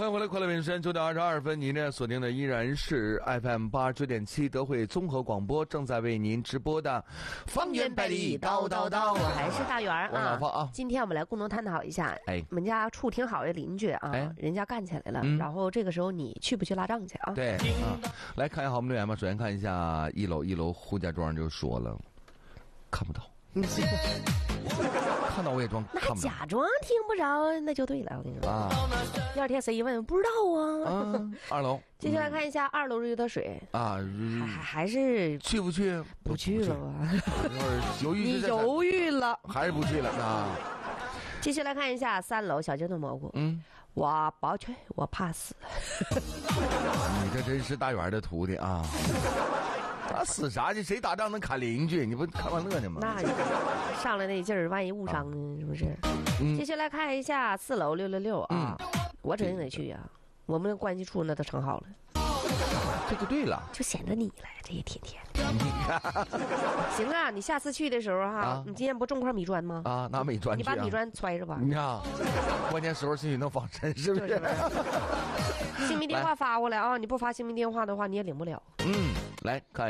欢迎回来，快乐民生9点22分，您呢锁定的依然是 FM 89.7德惠综合广播，正在为您直播的方言百里叨叨叨。 我还是大圆啊， 我老方啊。 今天我们来共同探讨一下，我们家处挺好的邻居啊，人家干起来了，然后这个时候你去不去拉账去啊？ 对啊，来看一下我们留言吧。首先看一下一楼胡家庄就说了，看不到。看到我也装看不到， 那假装听不着，那就对了。我跟你说啊，第二天谁一问不知道啊。 二楼， 接下来看一下2楼这的水啊，还是去不去？ 不去了吧？ 你犹豫了， 还是不去了啊？ 继续来看一下3楼小鸡炖蘑菇。我不去，我怕死。 你这真是大圆的徒弟啊！打死啥去？谁打仗能砍邻居？你不开玩乐呢吗？ 那上来那劲儿，万一误伤呢？是不是？继续来看一下4楼666啊，我指定得去呀。我们关系处那都成好了， 这就对了， 就显着你了，这一天天。行啊，你下次去的时候哈，你今天不种块米砖吗？ 啊，拿米砖去， 你把米砖揣着吧。 你看，关键时候兴许能防身，是不是？ 姓名电话发过来啊！你不发姓名电话的话，你也领不了。 来看。